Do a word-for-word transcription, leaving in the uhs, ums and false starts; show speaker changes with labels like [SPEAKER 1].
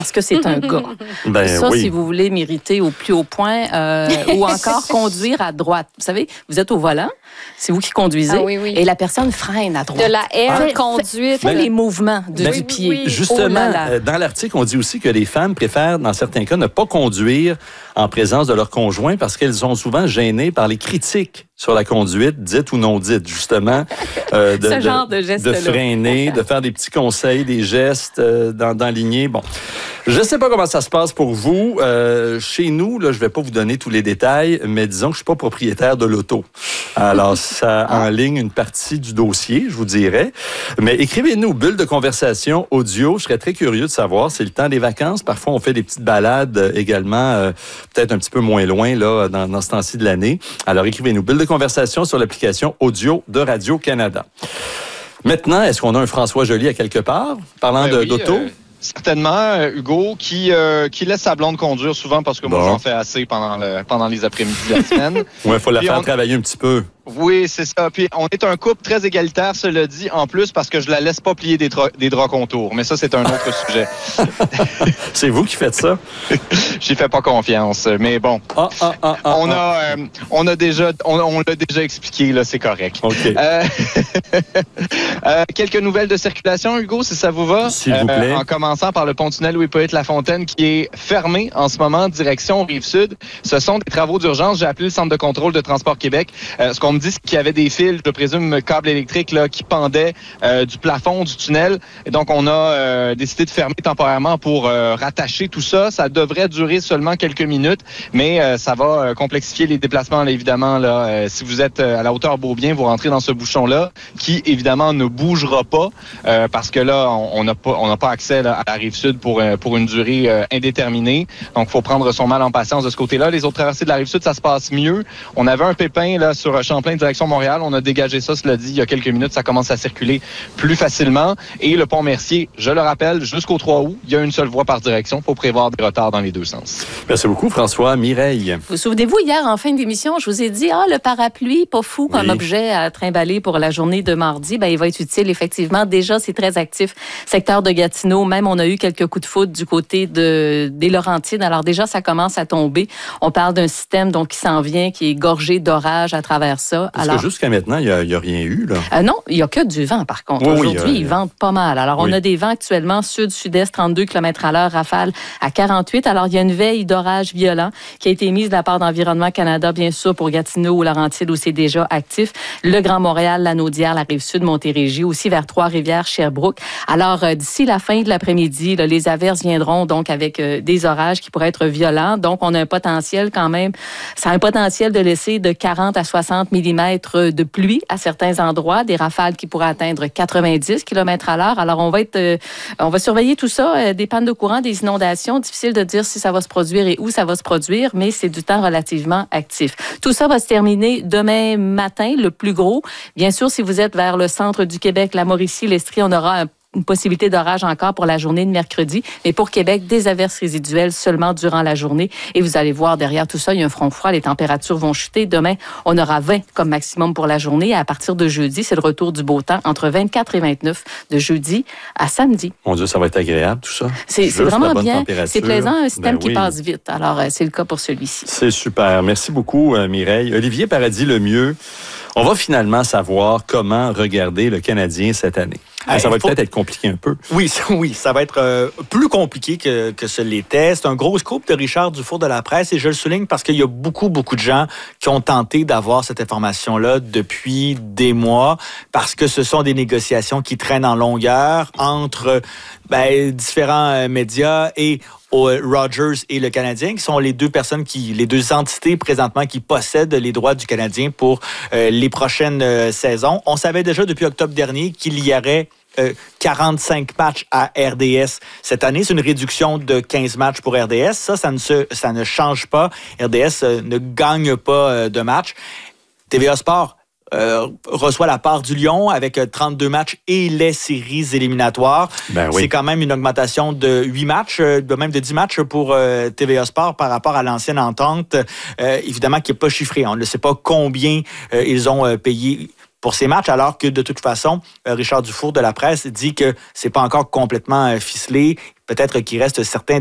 [SPEAKER 1] Parce que c'est un gars.
[SPEAKER 2] Ben,
[SPEAKER 1] ça,
[SPEAKER 2] oui.
[SPEAKER 1] si vous voulez m'irriter au plus haut point, euh, ou encore conduire à droite. Vous savez, vous êtes au volant, c'est vous qui conduisez,
[SPEAKER 3] ah, oui, oui.
[SPEAKER 1] et la personne freine à droite.
[SPEAKER 3] De la air
[SPEAKER 1] Fait-
[SPEAKER 3] conduite.
[SPEAKER 1] Fait les mouvements de-
[SPEAKER 2] Ben,
[SPEAKER 1] du pied.
[SPEAKER 3] oui, oui.
[SPEAKER 2] Justement,
[SPEAKER 1] Oh là là.
[SPEAKER 2] euh, dans l'article, on dit aussi que les femmes préfèrent, dans certains cas, ne pas conduire en présence de leur conjoint parce qu'elles sont souvent gênées par les critiques sur la conduite, dite ou non dite, justement. Euh, de,
[SPEAKER 1] Ce
[SPEAKER 2] de,
[SPEAKER 1] genre de gestes-là.
[SPEAKER 2] De freiner, de faire des petits conseils, des gestes, euh, dans, d'enligner. Bon, je ne sais pas comment ça se passe pour vous. Euh, chez nous, là, je ne vais pas vous donner tous les détails, mais disons que je ne suis pas propriétaire de l'auto. Alors, ça enligne une partie du dossier, je vous dirais. Mais écrivez-nous, bulle de conversation audio. Je serais très curieux de savoir. C'est le temps des vacances. Parfois, on fait des petites balades euh, également, euh, peut-être un petit peu moins loin là, dans, dans ce temps-ci de l'année. Alors, écrivez-nous, bulle de conversation sur l'application audio de Radio-Canada. Maintenant, est-ce qu'on a un François Joly à quelque part, parlant
[SPEAKER 4] Ben
[SPEAKER 2] de,
[SPEAKER 4] oui,
[SPEAKER 2] d'auto?
[SPEAKER 4] euh, certainement, euh, Hugo, qui, euh, qui laisse sa blonde conduire souvent parce que
[SPEAKER 2] Bon.
[SPEAKER 4] moi, j'en fais assez pendant, le, pendant les après-midi de la semaine.
[SPEAKER 2] Oui, il faut la
[SPEAKER 4] Puis
[SPEAKER 2] faire
[SPEAKER 4] on-
[SPEAKER 2] travailler un petit peu.
[SPEAKER 4] Oui, c'est ça. Puis on est un couple très égalitaire, cela dit, en plus, parce que je la laisse pas plier des, dra- des draps contours. Mais ça, c'est un autre sujet.
[SPEAKER 2] C'est vous qui faites ça?
[SPEAKER 4] J'y fais pas confiance. Mais bon,
[SPEAKER 2] Ah, ah, ah, ah,
[SPEAKER 4] on,
[SPEAKER 2] ah.
[SPEAKER 4] a, euh, on a déjà, on, on l'a déjà expliqué, là, c'est correct.
[SPEAKER 2] OK.
[SPEAKER 4] Euh, euh, quelques nouvelles de circulation, Hugo, si ça vous va.
[SPEAKER 2] S'il vous plaît.
[SPEAKER 4] Euh, en commençant par le pont-tunnel Louis-Polyte-Lafontaine qui est fermé en ce moment, direction Rive-Sud. Ce sont des travaux d'urgence. J'ai appelé le Centre de contrôle de Transport Québec. Euh, ce qu'on me dit, c'est qu'il y avait des fils, je présume, câbles électriques là, qui pendaient euh, du plafond du tunnel. Et donc, on a euh, décidé de fermer temporairement pour euh, rattacher tout ça. Ça devrait durer seulement quelques minutes, mais euh, ça va euh, complexifier les déplacements, là, évidemment. Là, euh, si vous êtes euh, à la hauteur Beaubien, vous rentrez dans ce bouchon-là, qui, évidemment, ne bougera pas, euh, parce que là, on n'a pas, on n'a pas accès là, à la Rive-Sud pour, euh, pour une durée euh, indéterminée. Donc, il faut prendre son mal en patience de ce côté-là. Les autres traversées de la Rive-Sud, ça se passe mieux. On avait un pépin là sur Champlain, direction Montréal. On a dégagé ça, cela dit, il y a quelques minutes. Ça commence à circuler plus facilement. Et le pont Mercier, je le rappelle, jusqu'au trois août, il y a une seule voie par direction. Il faut prévoir des retards dans les deux sens.
[SPEAKER 2] Merci beaucoup, François. Mireille.
[SPEAKER 1] Vous souvenez-vous, hier, en fin d'émission, je vous ai dit, ah, le parapluie, pas fou comme
[SPEAKER 2] Oui.
[SPEAKER 1] objet à trimballer pour la journée de mardi. Ben, il va être utile, effectivement. Déjà, c'est très actif. Secteur de Gatineau, même, on a eu quelques coups de foudre du côté de, des Laurentides. Alors, déjà, ça commence à tomber. On parle d'un système, donc, qui s'en vient, qui est gorgé d'orage à travers ça.
[SPEAKER 2] Parce
[SPEAKER 1] Alors,
[SPEAKER 2] que jusqu'à maintenant, il n'y a, a rien eu, là.
[SPEAKER 1] Euh, non, il n'y a que du vent, par contre.
[SPEAKER 2] Oui, oui,
[SPEAKER 1] Aujourd'hui,
[SPEAKER 2] euh,
[SPEAKER 1] ils ventent pas mal. Alors, on
[SPEAKER 2] oui.
[SPEAKER 1] a des vents actuellement sud-sud-est, trente-deux kilomètres à l'heure, rafale à quarante-huit. Alors, il y a une veille d'orage violent qui a été mise de la part d'Environnement Canada, bien sûr, pour Gatineau ou Laurentides, où c'est déjà actif. Le Grand Montréal, la Naudière, la Rive-Sud, Montérégie, aussi vers Trois-Rivières, Sherbrooke. Alors, euh, d'ici la fin de l'après-midi, là, les averses viendront donc avec euh, des orages qui pourraient être violents. Donc, on a un potentiel quand même, ça a un potentiel de laisser de quarante à soixante millimètres de pluie à certains endroits, des rafales qui pourraient atteindre quatre-vingt-dix kilomètres à l'heure. Alors, on va être, euh, on va surveiller tout ça, euh, des pannes de courant, des inondations. Difficile de dire si ça va se produire et où ça va se produire, mais c'est du temps relativement actif. Tout ça va se terminer demain matin, le plus gros. Bien sûr, si vous êtes vers le centre du Québec, la Mauricie, l'Estrie, on aura un une possibilité d'orage encore pour la journée de mercredi. Mais pour Québec, des averses résiduelles seulement durant la journée. Et vous allez voir derrière tout ça, il y a un front froid. Les températures vont chuter. Demain, on aura vingt comme maximum pour la journée. Et à partir de jeudi, c'est le retour du beau temps entre vingt-quatre et vingt-neuf de jeudi à samedi.
[SPEAKER 2] Mon Dieu, ça va être agréable, tout ça.
[SPEAKER 1] C'est,
[SPEAKER 2] Juste
[SPEAKER 1] c'est vraiment
[SPEAKER 2] la bonne
[SPEAKER 1] bien.
[SPEAKER 2] température.
[SPEAKER 1] C'est plaisant, un système
[SPEAKER 2] Ben
[SPEAKER 1] qui
[SPEAKER 2] oui.
[SPEAKER 1] passe vite. Alors, euh, c'est le cas pour celui-ci.
[SPEAKER 2] C'est super. Merci beaucoup, euh, Mireille. Olivier Paradis-Lemieux, on va finalement savoir comment regarder le Canadien cette année.
[SPEAKER 5] Ah,
[SPEAKER 2] ça va
[SPEAKER 5] faut...
[SPEAKER 2] peut-être être compliqué un peu.
[SPEAKER 5] Oui, ça, oui, ça va être euh, plus compliqué que, que ce l'était. C'est un gros scoop de Richard Dufour de la presse et je le souligne parce qu'il y a beaucoup, beaucoup de gens qui ont tenté d'avoir cette information-là depuis des mois parce que ce sont des négociations qui traînent en longueur entre ben, différents euh, médias et Rogers et le Canadien, qui sont les deux personnes qui, les deux entités présentement qui possèdent les droits du Canadien pour euh, les prochaines euh, saisons. On savait déjà depuis octobre dernier qu'il y aurait euh, quarante-cinq matchs à R D S cette année. C'est une réduction de quinze matchs pour R D S. Ça, ça ne, se, ça ne change pas. R D S euh, ne gagne pas euh, de matchs. T V A Sport Euh, reçoit la part du Lion avec trente-deux matchs et les séries éliminatoires.
[SPEAKER 2] Ben oui.
[SPEAKER 5] C'est quand même une augmentation de huit matchs, euh, même de dix matchs pour euh, T V A Sport par rapport à l'ancienne entente. Euh, évidemment, qui n'est pas chiffré. On ne sait pas combien euh, ils ont euh, payé pour ces matchs, alors que de toute façon, Richard Dufour de la Presse dit que c'est pas encore complètement ficelé. Peut-être qu'il reste certains